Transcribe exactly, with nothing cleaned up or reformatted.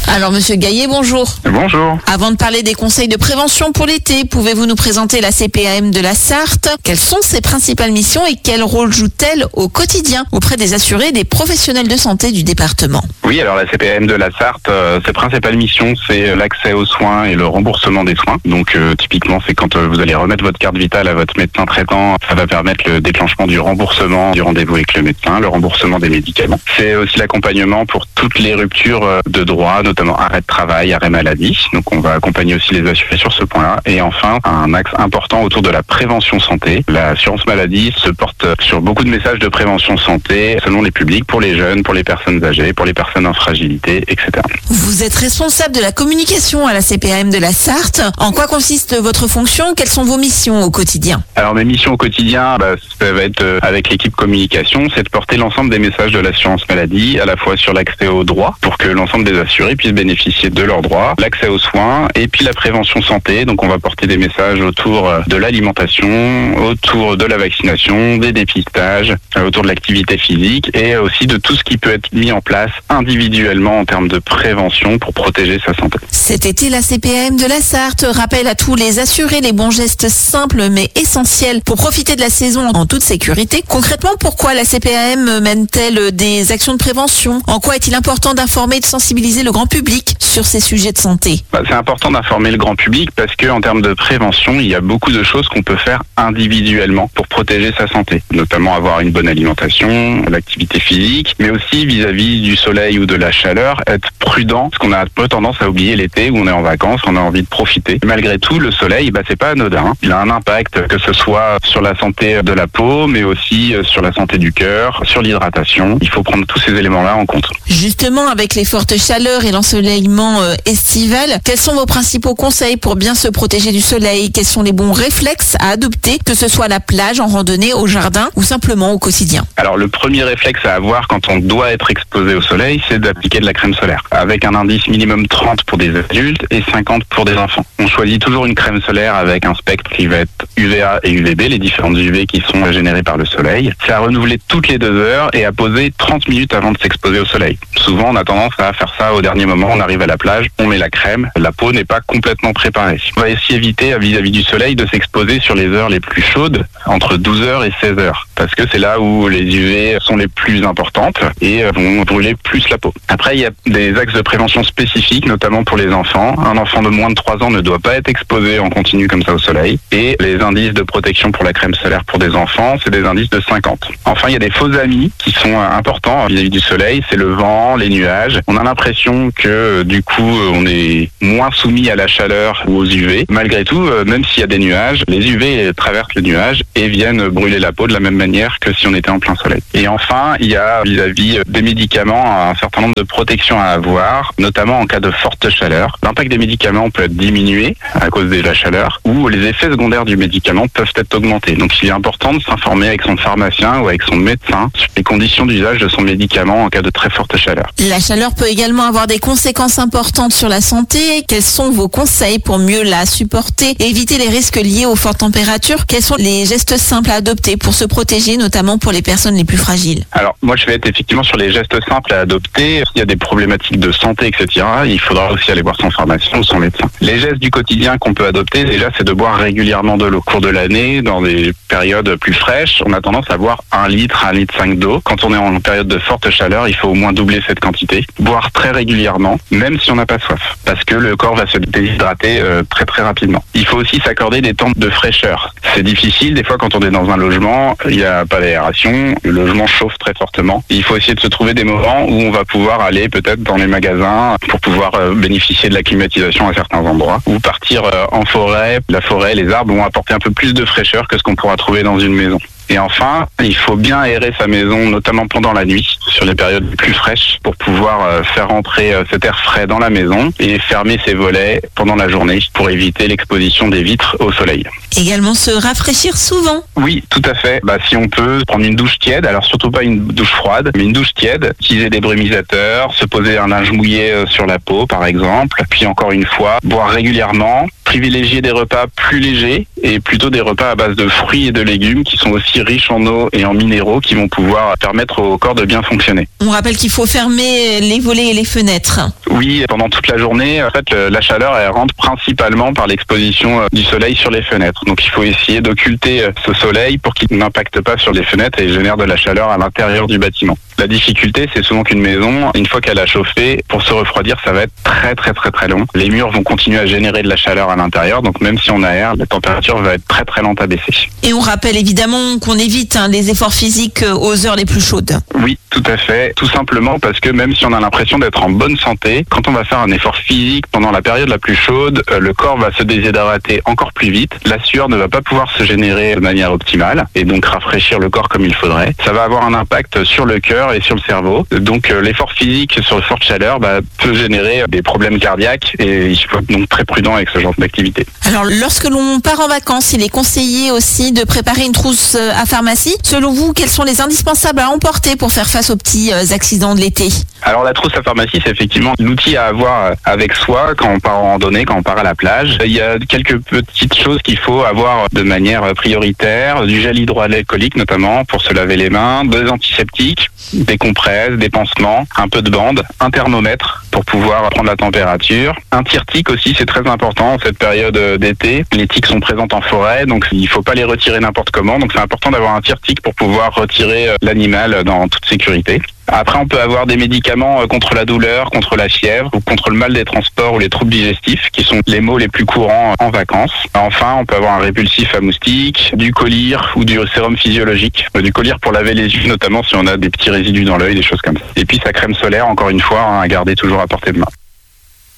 Alors Monsieur Gaillet, bonjour. Bonjour. Avant de parler des conseils de prévention pour l'été, pouvez-vous nous présenter la C P A M de la Sarthe? Quelles sont ses principales missions et quel rôle joue-t-elle au quotidien auprès des assurés et des professionnels de santé du département? Oui, alors la C P A M de la Sarthe, euh, ses principales missions, c'est l'accès aux soins et le remboursement des soins. Donc euh, typiquement, c'est quand euh, vous allez remettre votre carte vitale à votre médecin traitant, ça va permettre le déclenchement du remboursement du rendez-vous avec le médecin, le remboursement des médicaments. C'est aussi l'accompagnement pour toutes les ruptures euh, de droit, notamment arrêt de travail, arrêt maladie. Donc on va accompagner aussi les assurés sur ce point-là. Et enfin, un axe important autour de la prévention santé. L'assurance maladie se porte sur beaucoup de messages de prévention santé selon les publics, pour les jeunes, pour les personnes âgées, pour les personnes en fragilité, et cetera. Vous êtes responsable de la communication à la C P A M de la Sarthe. En quoi consiste votre fonction? Quelles sont vos missions au quotidien? Alors mes missions au quotidien, bah, ça va être euh, avec l'équipe communication, c'est de porter l'ensemble des messages de l'assurance maladie, à la fois sur l'accès aux droits, pour que l'ensemble des assurés puissent bénéficier de leurs droits, l'accès aux soins, et puis la prévention santé. Donc on va porter des messages autour de l'alimentation, autour de la vaccination, des dépistages, autour de l'activité physique, et aussi de tout ce qui peut être mis en place individuellement en termes de prévention pour protéger sa santé. Cet été, la C P A M de la Sarthe rappelle à tous les assurés les bons gestes simples mais essentiels pour profiter de la saison en toute sécurité. Concrètement, pourquoi la C P A M mène-t-elle des actions de prévention? En quoi est-il important d'informer et de sensibiliser le grand public sur ces sujets de santé? Bah, c'est important d'informer le grand public parce que en termes de prévention, il y a beaucoup de choses qu'on peut faire individuellement pour protéger sa santé, notamment avoir une bonne alimentation, l'activité physique, mais aussi vis-à-vis du soleil ou de la chaleur, être prudent, parce qu'on a un peu tendance à oublier l'été où on est en vacances, on a envie de profiter. Malgré tout, le soleil, bah, c'est pas anodin. Il a un impact, que ce soit sur la santé de la peau, mais aussi sur la santé du cœur, sur l'hydratation. Il faut prendre tous ces éléments-là en compte. Justement, avec les fortes chaleurs et l'ensoleillement euh, estival, quels sont vos principaux conseils pour bien se protéger du soleil? Quels sont les bons réflexes à adopter, que ce soit à la plage, en randonnée, au jardin ou simplement au quotidien? Alors le premier réflexe à avoir quand on doit être exposé au soleil, c'est d'appliquer de la crème solaire, avec un indice minimum trente pour des adultes et cinquante pour des enfants. On choisit toujours une crème solaire avec un spectre qui va être U V A et U V B, les différentes U V qui sont générées par le soleil. C'est à renouveler toutes les deux heures et à poser trente minutes avant de s'exposer au soleil. Souvent, on a tendance à faire ça au dernier moment, on arrive à la plage, on met la crème, la peau n'est pas complètement préparée. On va aussi éviter vis-à-vis du soleil de s'exposer sur les heures les plus chaudes, entre douze heures et seize heures, parce que c'est là où les U V sont les plus importantes et vont brûler plus la peau. Après, il y a des axes de prévention spécifiques, notamment pour les enfants. Un enfant de moins de trois ans ne doit pas être exposé en continu comme ça au soleil. Et les indices de protection pour la crème solaire pour des enfants, c'est des indices de cinquante. Enfin, il y a des faux amis qui sont importants vis-à-vis du soleil, c'est le vent, les nuages. On a l'impression que du coup, on est moins soumis à la chaleur ou aux U V. Malgré tout, même s'il y a des nuages, les U V traversent les nuages et viennent brûler la peau de la même manière que si on était en plein soleil. Et enfin, il y a vis-à-vis des médicaments un certain nombre de protections à avoir, notamment en cas de forte chaleur. L'impact des médicaments peut être diminué à cause de la chaleur ou les effets secondaires du médicament peuvent être augmentés. Donc il est important de s'informer avec son pharmacien ou avec son médecin sur les conditions d'usage de son médicament en cas de très forte chaleur. La chaleur peut également avoir des conséquences importantes sur la santé. Quels sont vos conseils pour mieux la supporter et éviter les risques liés aux fortes températures? Quels sont les gestes simples à adopter pour se protéger, notamment pour les personnes les plus fragiles? Alors moi je vais être effectivement sur les gestes simples à adopter. S'il y a des problématiques de santé, et cetera, il faudra aussi aller voir son pharmacien ou son médecin. Les gestes du quotidien qu'on peut adopter, déjà, c'est de boire régulièrement de l'eau au cours de l'année. Dans des périodes plus fraîches, on a tendance à boire un litre, un litre cinq d'eau. Quand on est en période de forte chaleur, il faut au moins doubler cette quantité. Boire très régulièrement, même si on n'a pas soif, parce que le corps va se déshydrater euh, très très rapidement. Il faut aussi s'accorder des temps de fraîcheur. C'est difficile, des fois quand on est dans un logement, il n'y a pas d'aération, le logement chauffe très fortement. Et il faut essayer de se trouver des moments où on va pouvoir aller peut-être dans les magasins pour pouvoir euh, bénéficier de la climatisation à certains endroits, ou partir euh, en forêt. La forêt, les arbres vont apporter un peu plus de fraîcheur que ce qu'on pourra trouver dans une maison. Et enfin, il faut bien aérer sa maison, notamment pendant la nuit, sur les périodes les plus fraîches, pour pouvoir faire entrer cet air frais dans la maison et fermer ses volets pendant la journée pour éviter l'exposition des vitres au soleil. Également se rafraîchir souvent. Oui, tout à fait. Bah, si on peut prendre une douche tiède, alors surtout pas une douche froide, mais une douche tiède, utiliser des brumisateurs, se poser un linge mouillé sur la peau par exemple, puis encore une fois, boire régulièrement, privilégier des repas plus légers et plutôt des repas à base de fruits et de légumes qui sont aussi riches en eau et en minéraux qui vont pouvoir permettre au corps de bien fonctionner. On rappelle qu'il faut fermer les volets et les fenêtres. Oui, pendant toute la journée, en fait, la chaleur elle rentre principalement par l'exposition du soleil sur les fenêtres. Donc il faut essayer d'occulter ce soleil pour qu'il n'impacte pas sur les fenêtres et génère de la chaleur à l'intérieur du bâtiment. La difficulté, c'est souvent qu'une maison, une fois qu'elle a chauffé, pour se refroidir, ça va être très très très très long. Les murs vont continuer à générer de la chaleur à l'intérieur, donc même si on aère, la température va être très très lente à baisser. Et on rappelle évidemment qu'on évite hein, les efforts physiques aux heures les plus chaudes. Oui, tout à fait. Tout simplement parce que même si on a l'impression d'être en bonne santé, quand on va faire un effort physique pendant la période la plus chaude, le corps va se déshydrater encore plus vite. La sueur ne va pas pouvoir se générer de manière optimale et donc rafraîchir le corps comme il faudrait. Ça va avoir un impact sur le cœur et sur le cerveau. Donc euh, l'effort physique sur le forte chaleur bah, peut générer des problèmes cardiaques et il faut être donc très prudent avec ce genre d'activité. Alors lorsque l'on part en vacances, il est conseillé aussi de préparer une trousse à pharmacie. Selon vous, quels sont les indispensables à emporter pour faire face aux petits accidents de l'été ? Alors la trousse à pharmacie, c'est effectivement l'outil à avoir avec soi quand on part en randonnée, quand on part à la plage. Il y a quelques petites choses qu'il faut avoir de manière prioritaire. Du gel hydroalcoolique notamment pour se laver les mains, des antiseptiques, des compresses, des pansements, un peu de bande, un thermomètre pour pouvoir prendre la température. Un tire-tique aussi, c'est très important en cette période d'été. Les tiques sont présentes en forêt, donc il ne faut pas les retirer n'importe comment. Donc c'est important d'avoir un tire-tique pour pouvoir retirer l'animal dans toute sécurité. Après, on peut avoir des médicaments contre la douleur, contre la fièvre ou contre le mal des transports ou les troubles digestifs, qui sont les maux les plus courants en vacances. Enfin, on peut avoir un répulsif à moustiques, du collyre ou du sérum physiologique. Du collyre pour laver les yeux, notamment si on a des petits résidus dans l'œil, des choses comme ça. Et puis sa crème solaire, encore une fois, hein, à garder toujours à portée de main.